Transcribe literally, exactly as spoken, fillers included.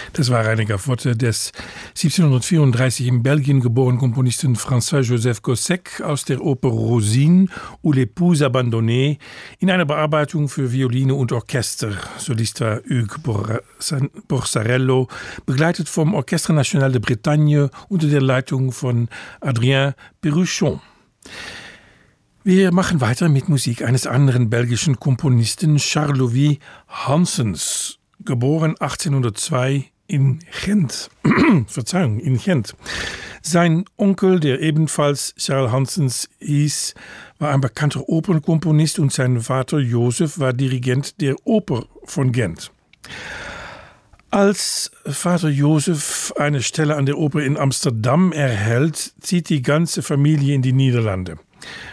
Das war eine Gavotte des siebzehnhundertvierunddreißig in Belgien geborenen Komponisten François-Joseph Gossec aus der Oper Rosine ou l'épouse abandonnée in einer Bearbeitung für Violine und Orchester. Solist war Hugues Borsarello, begleitet vom Orchestre National de Bretagne unter der Leitung von Adrien Perruchon. Wir machen weiter mit Musik eines anderen belgischen Komponisten, Charles-Louis Hanssens, geboren achtzehnhundertzwei in Gent. Verzeihung, in Gent. Sein Onkel, der ebenfalls Charles Hanssens hieß, war ein bekannter Opernkomponist und sein Vater Joseph war Dirigent der Oper von Gent. Als Vater Joseph eine Stelle an der Oper in Amsterdam erhält, zieht die ganze Familie in die Niederlande.